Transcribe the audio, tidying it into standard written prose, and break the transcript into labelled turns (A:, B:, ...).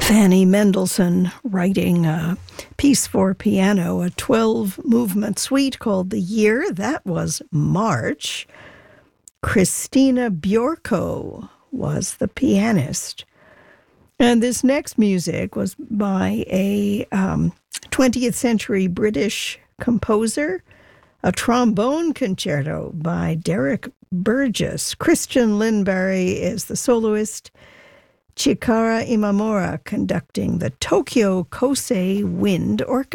A: Fanny Mendelssohn writing a piece for piano, a 12-movement suite called The Year. That was March. Christina Bjorko was the pianist. And this next music was by a 20th century British composer, a trombone concerto by Derek Burgess. Christian Lindberry is the soloist. Chikara Imamura conducting the Tokyo Kosei Wind Orchestra.